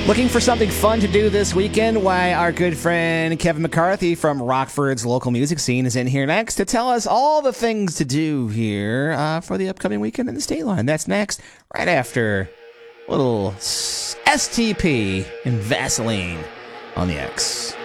Looking for something fun to do this weekend? Why, our good friend Kevin McCarthy from Rockford's local music scene is in here next to tell us all the things to do here for the upcoming weekend in the State Line. That's next, right after a little STP and Vaseline on the X.